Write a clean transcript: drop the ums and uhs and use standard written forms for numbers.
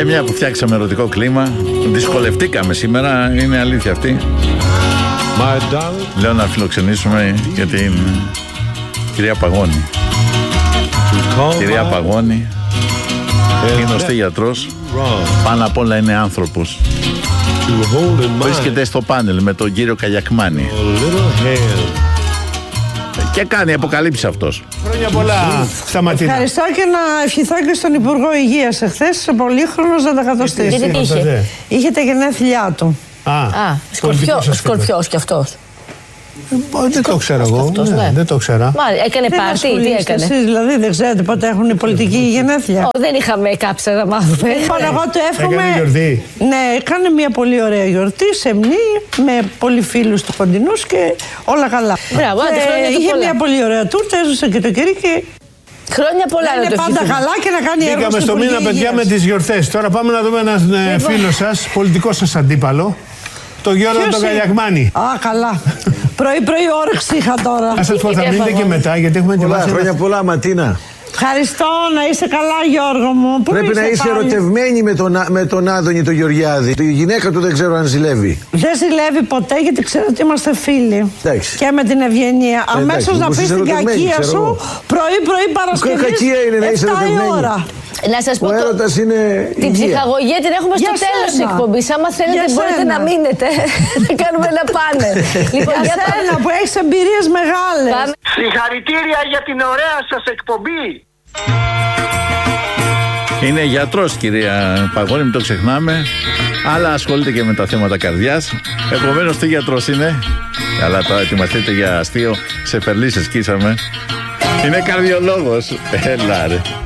Και μια που φτιάξαμε ερωτικό κλίμα, δυσκολευτήκαμε σήμερα, είναι αλήθεια αυτή. Λέω να φιλοξενήσουμε για την κυρία Παγώνη. Κυρία Παγώνη είναι γνωστή γιατρός, πάνω απ' όλα είναι άνθρωπος. Βρίσκεται στο πάνελ με τον κύριο Καλιακμάνη και κάνει αποκαλύψεις αυτός. Χρόνια πολλά στα Ματίνα. Ευχαριστώ και να ευχηθώ και στον Υπουργό Υγείας εχθές, πολύχρονος να τα κατοστήσει. Γιατί είχε τα γενέθλιά του. Σκορπιός κι αυτός. Δεν το ξέρω εγώ. Δεν το ξέρα. Έκανε πάρτι, τι έκανε. Εσείς δηλαδή δεν ξέρετε πότε έχουν οι πολιτικοί γενέθλια. Δεν είχαμε κάψα να μάθουμε. Λοιπόν, εγώ του εύχομαι. Έκανε γιορτή. Ναι, έκανε μια πολύ ωραία γιορτή, σεμνή, με πολλοί φίλους του κοντινούς και όλα καλά. Μπράβο, είχε μια πολύ ωραία τούρτα, έζησε και το κερί και. Χρόνια πολλά να είναι πάντα καλά και να κάνει έργο. Μπήκαμε στο μήνα, παιδιά, με τις γιορτές. Τώρα πάμε να δούμε έναν φίλο σας, πολιτικό σας αντίπαλο. Το Γιώργο τον Καλιακμάνη. Α, καλά. Πρωί όρεξη είχα τώρα. Να σας πω, θα μείνετε και μετά, γιατί έχουμε ετοιμάσει. Χρόνια πολλά, Ματίνα. Ευχαριστώ, να είσαι καλά, Γιώργο μου. Πρέπει να είσαι ερωτευμένη με τον Άδωνη τον Γεωργιάδη. Η γυναίκα του δεν ξέρω αν ζηλεύει. Δεν ζηλεύει ποτέ, γιατί ξέρω ότι είμαστε φίλοι. Εντάξει. Και με την Ευγενία. Αμέσως να πεις την κακία σου πρωί Παρασκευής. Κακία είναι να είσαι ερωτευμένη. Να σας πω, την ψυχαγωγία την έχουμε στο τέλος της εκπομπής. Άμα θέλετε μπορείτε να μείνετε. Να κάνουμε ένα πάνελ. Λοιπόν, για σένα που έχεις εμπειρίες μεγάλες. Συγχαρητήρια για την ωραία σας εκπομπή. Είναι γιατρός, κυρία Παγώνη, μην το ξεχνάμε. Αλλά ασχολείται και με τα θέματα καρδιάς. Επομένως, τι γιατρός είναι? Καλά, τώρα ετοιμαστείτε για αστείο. Σε περλίσες σκίσαμε. Είναι καρδιολόγος. Έλα ρε.